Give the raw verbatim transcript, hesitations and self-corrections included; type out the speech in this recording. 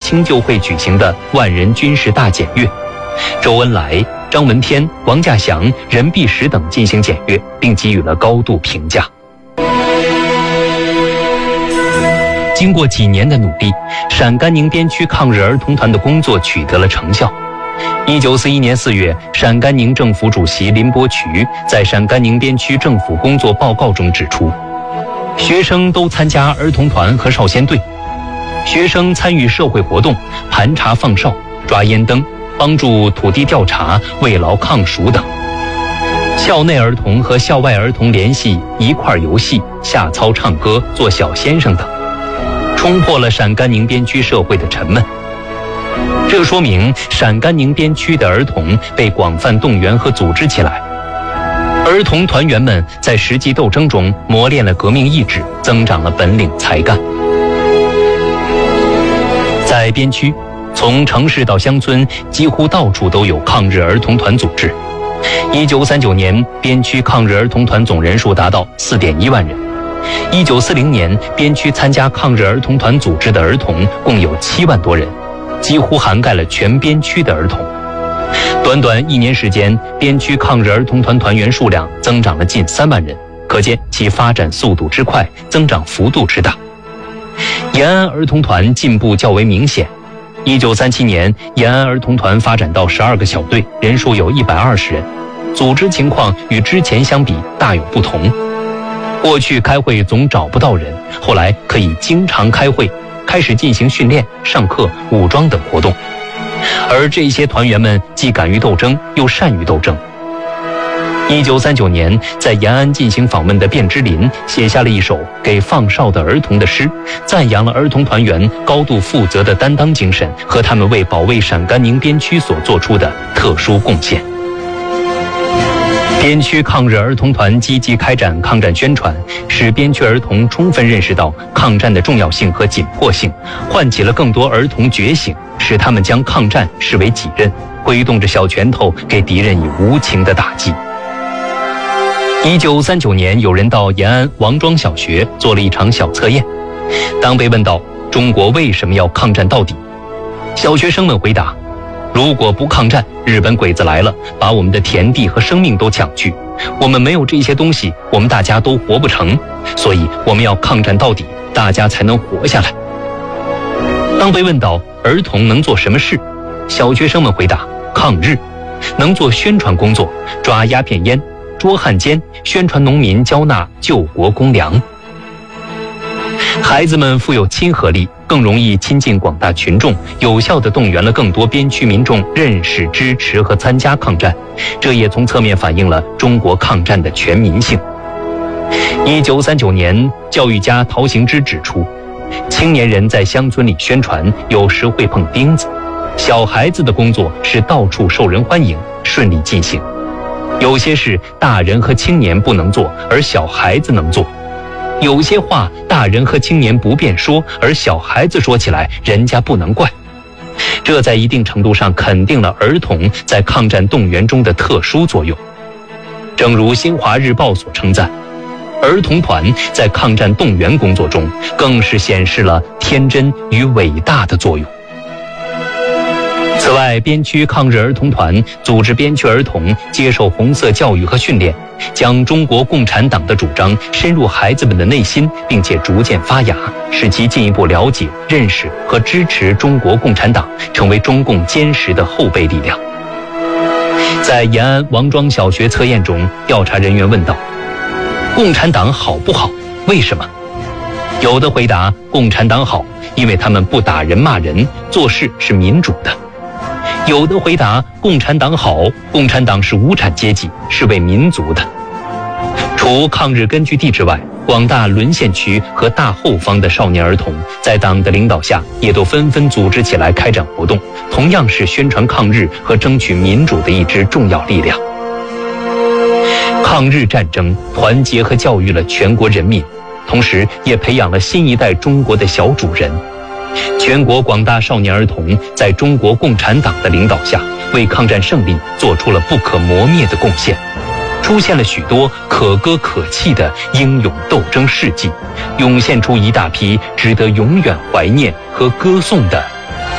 清就会举行的万人军事大检阅，周恩来、张闻天、王稼祥、任弼时等进行检阅，并给予了高度评价。经过几年的努力，陕甘宁边区抗日儿童团的工作取得了成效。一九四一年四月，陕甘宁政府主席林伯渠在陕甘宁边区政府工作报告中指出，学生都参加儿童团和少先队，学生参与社会活动，盘查放哨、抓烟灯，帮助土地调查、慰劳抗蜀等。校内儿童和校外儿童联系一块游戏、下操唱歌、做小先生等，冲破了陕甘宁边区社会的沉闷。这说明陕甘宁边区的儿童被广泛动员和组织起来，儿童团员们在实际斗争中磨练了革命意志，增长了本领才干。在边区，从城市到乡村，几乎到处都有抗日儿童团组织。一九三九年，边区抗日儿童团总人数达到 四点一万人。一九四零年，边区参加抗日儿童团组织的儿童共有七万多人，几乎涵盖了全边区的儿童。短短一年时间，边区抗日儿童团团员数量增长了近三万人，可见其发展速度之快，增长幅度之大。延安儿童团进步较为明显。一九三七年，延安儿童团发展到十二个小队，人数有一百二十人，组织情况与之前相比大有不同。过去开会总找不到人，后来可以经常开会，开始进行训练、上课、武装等活动。而这些团员们既敢于斗争，又善于斗争。一九三九年，在延安进行访问的卞之琳写下了一首给放哨的儿童的诗，赞扬了儿童团员高度负责的担当精神和他们为保卫陕甘宁边区所做出的特殊贡献。边区抗日儿童团积极开展抗战宣传，使边区儿童充分认识到抗战的重要性和紧迫性，唤起了更多儿童觉醒，使他们将抗战视为己任，挥动着小拳头给敌人以无情的打击。一九三九年，有人到延安王庄小学做了一场小测验。当被问到中国为什么要抗战到底，小学生们回答：如果不抗战，日本鬼子来了，把我们的田地和生命都抢去，我们没有这些东西，我们大家都活不成，所以我们要抗战到底，大家才能活下来。当被问到儿童能做什么事，小学生们回答：抗日，能做宣传工作，抓鸦片烟，捉汉奸，宣传农民交纳救国公粮。孩子们富有亲和力，更容易亲近广大群众，有效地动员了更多边区民众认识、支持和参加抗战，这也从侧面反映了中国抗战的全民性。一九三九年，教育家陶行知指出，青年人在乡村里宣传，有时会碰钉子，小孩子的工作是到处受人欢迎，顺利进行。有些事大人和青年不能做，而小孩子能做；有些话大人和青年不便说，而小孩子说起来人家不能怪。这在一定程度上肯定了儿童在抗战动员中的特殊作用。正如新华日报所称赞，儿童团在抗战动员工作中更是显示了天真与伟大的作用。此外，边区抗日儿童团组织边区儿童接受红色教育和训练，将中国共产党的主张深入孩子们的内心，并且逐渐发芽，使其进一步了解、认识和支持中国共产党，成为中共坚实的后备力量。在延安王庄小学测验中，调查人员问道：共产党好不好？为什么？有的回答共产党好，因为他们不打人骂人，做事是民主的。有的回答共产党好，共产党是无产阶级，是为民族的。除抗日根据地之外，广大沦陷区和大后方的少年儿童在党的领导下也都纷纷组织起来开展活动，同样是宣传抗日和争取民主的一支重要力量。抗日战争团结和教育了全国人民，同时也培养了新一代中国的小主人。全国广大少年儿童在中国共产党的领导下，为抗战胜利做出了不可磨灭的贡献，出现了许多可歌可泣的英勇斗争事迹，涌现出一大批值得永远怀念和歌颂的